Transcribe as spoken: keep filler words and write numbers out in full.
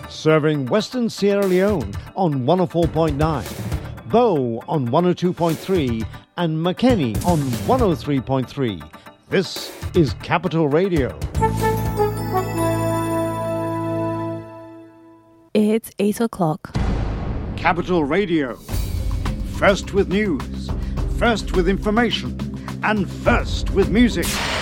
Serving Western Sierra Leone on one oh four point nine, Bow on one oh two point three, and Makeni on one oh three point three. This is Capital Radio. It's eight o'clock. Capital Radio. First with news, first with information, and first with music.